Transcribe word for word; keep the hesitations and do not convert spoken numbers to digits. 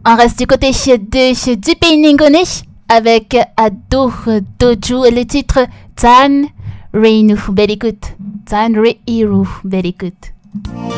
On reste du côté de du pays Ningone avec Ado Doju et le titre Tan Reinu. Belle écoute. Tan Reiru. Belle écoute.